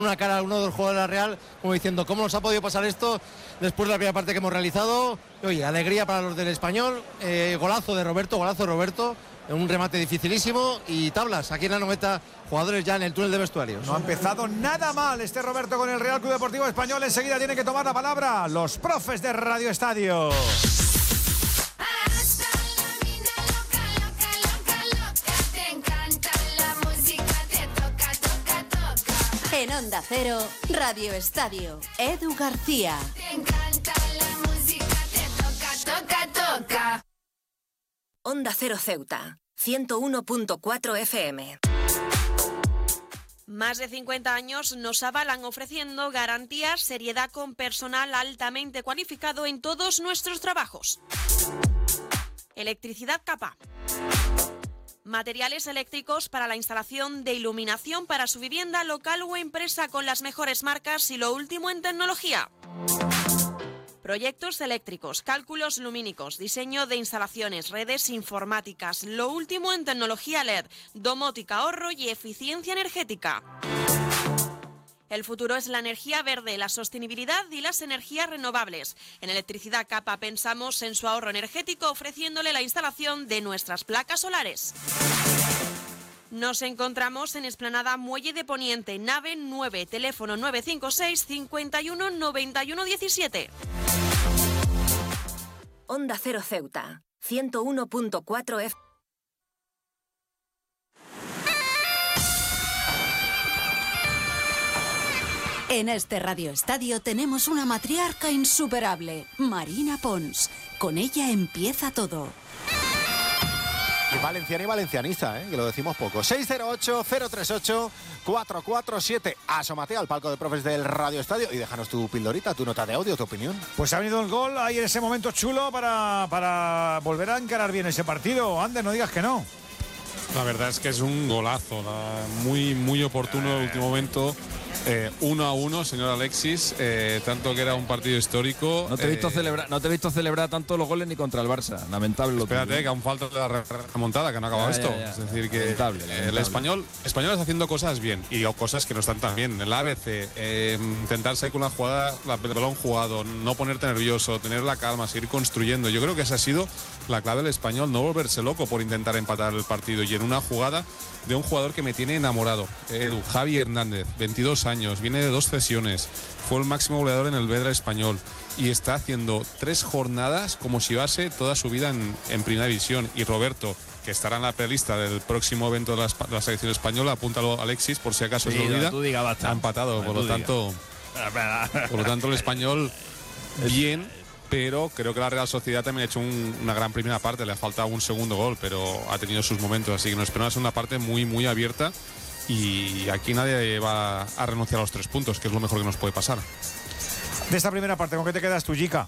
una cara a uno de los jugadores de la Real como diciendo cómo nos ha podido pasar esto después de la primera parte que hemos realizado. Oye, alegría para los del Español, golazo de Roberto, un remate dificilísimo y tablas aquí en la Nogueta, jugadores ya en el túnel de vestuarios. No ha empezado nada mal este Roberto con el Real Club Deportivo Español. Enseguida tienen que tomar la palabra los profes de Radio Estadio. En Onda Cero, Radio Estadio, Edu García. Te encanta la música, te toca. Onda Cero Ceuta, 101.4 FM. Más de 50 años nos avalan ofreciendo garantías, seriedad con personal altamente cualificado en todos nuestros trabajos. Electricidad Capa. Materiales eléctricos para la instalación de iluminación para su vivienda local o empresa con las mejores marcas y lo último en tecnología. Proyectos eléctricos, cálculos lumínicos, diseño de instalaciones, redes informáticas, lo último en tecnología LED, domótica, ahorro y eficiencia energética. El futuro es la energía verde, la sostenibilidad y las energías renovables. En Electricidad Capa pensamos en su ahorro energético ofreciéndole la instalación de nuestras placas solares. Nos encontramos en Explanada Muelle de Poniente, nave 9, teléfono 956 51 91 17. Onda Cero Ceuta, 101.4 FM. En este Radio Estadio tenemos una matriarca insuperable, Marina Pons. Con ella empieza todo. Y valenciana y valencianista, que lo decimos poco. 608-038-447. Asómate al palco de profes del Radio Estadio y déjanos tu pildorita, tu nota de audio, tu opinión. Pues ha venido el gol ahí en ese momento chulo para volver a encarar bien ese partido. Ander, no digas que no. La verdad es que es un golazo, muy, muy oportuno el último momento. 1-1, señor Alexis, tanto que era un partido histórico. No te he visto celebrar tanto los goles ni contra el Barça, lamentable. Espérate, que aún falta la remontada, que no ha acabado esto. Es decir, que lamentable. El español está haciendo cosas bien y cosas que no están tan bien. El ABC, intentarse con la jugada, el balón jugado, no ponerte nervioso, tener la calma, seguir construyendo. Yo creo que esa ha sido la clave del español, no volverse loco por intentar empatar el partido. Y en una jugada de un jugador que me tiene enamorado, Javi Hernández, 22 años, viene de 2 cesiones, fue el máximo goleador en el Vedra Español y está haciendo 3 jornadas como si llevase toda su vida en primera división. Y Roberto, que estará en la prelista del próximo evento de la selección española, apúntalo Alexis por si acaso se olvida, ha empatado, por lo tanto el español bien. Pero creo que la Real Sociedad también ha hecho una gran primera parte. Le ha faltado un segundo gol, pero ha tenido sus momentos. Así que nos esperamos una parte muy, muy abierta. Y aquí nadie va a renunciar a los 3 puntos, que es lo mejor que nos puede pasar. De esta primera parte, ¿con qué te quedas tú, Jica?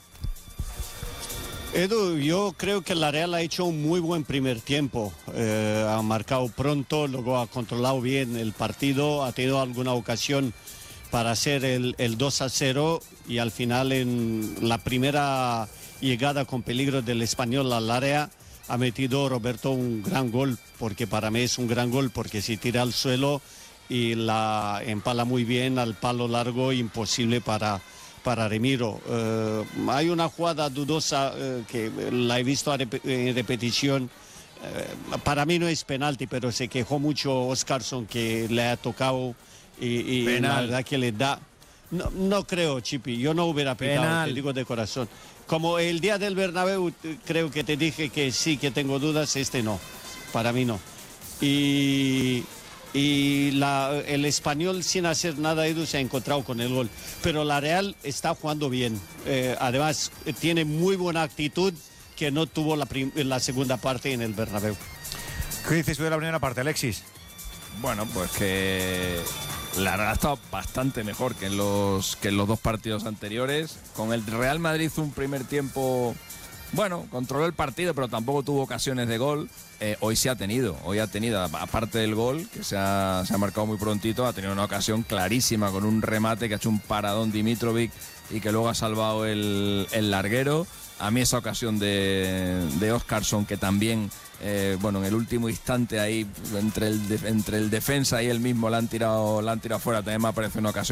Edu, yo creo que la Real ha hecho un muy buen primer tiempo. Ha marcado pronto, luego ha controlado bien el partido, ha tenido alguna ocasión para hacer el 2-0 y al final en la primera llegada con peligro del Español al área ha metido Roberto un gran gol, porque para mí es un gran gol, porque se tira al suelo y la empala muy bien al palo largo, imposible para Remiro. Hay una jugada dudosa que la he visto en repetición. Para mí no es penalti, pero se quejó mucho Óscarson que le ha tocado y la verdad que le da. No creo, Chipi, yo no hubiera pitado, te digo de corazón. Como el día del Bernabéu, creo que te dije que sí, que tengo dudas, no, para mí no. Y el Español sin hacer nada, Edu, se ha encontrado con el gol. Pero la Real está jugando bien, además tiene muy buena actitud que no tuvo la segunda parte en el Bernabéu. ¿Qué dices tú de la primera parte, Alexis? Bueno, pues que la Real ha estado bastante mejor que en los 2 partidos anteriores. Con el Real Madrid un primer tiempo Bueno, controló el partido, pero tampoco tuvo ocasiones de gol. Hoy sí ha tenido, aparte del gol, que se ha marcado muy prontito, ha tenido una ocasión clarísima con un remate que ha hecho un paradón Dimitrovic y que luego ha salvado el larguero. A mí esa ocasión de Óscarson, que también, en el último instante ahí, entre el defensa y él mismo la han tirado fuera, también me ha parecido una ocasión